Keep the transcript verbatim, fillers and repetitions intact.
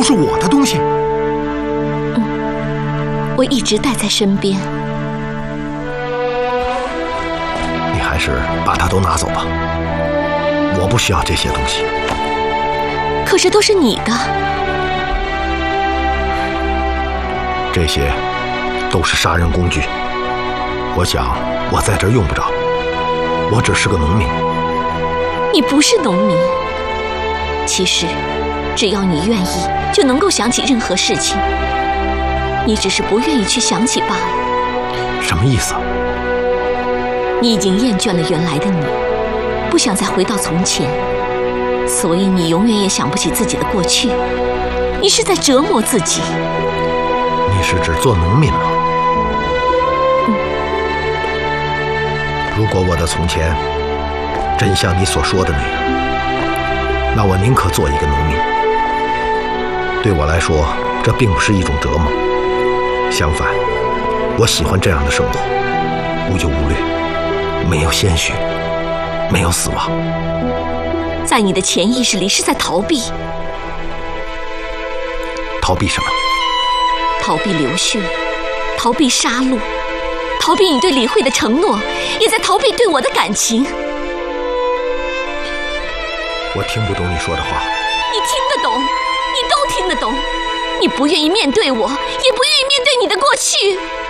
是我的东西？ 嗯，我一直带在身边。 你还是把它都拿走吧，我不需要这些东西。 可是都是你的。 这些都是杀人工具，我想我在这儿用不着。我只是个农民。 你不是农民。其实，只要你愿意，就能够想起任何事情。你只是不愿意去想起罢了。 什么意思？ 你已经厌倦了原来的你，不想再回到从前，所以你永远也想不起自己的过去。你是在折磨自己。 你是指做农民吗？ 嗯。 如果我的从前真像你所说的那样，那我宁可做一个农民。对我来说，这并不是一种折磨，相反，我喜欢这样的生活，无忧无虑，没有鲜血，没有死亡。 在你的潜意识里是在逃避。 逃避什么？ 逃避流血，逃避杀戮，逃避你对李慧的承诺，也在逃避对我的感情。 我听不懂你说的话。 你听得懂，你都听得懂。你不愿意面对我，也不愿意面对你的过去。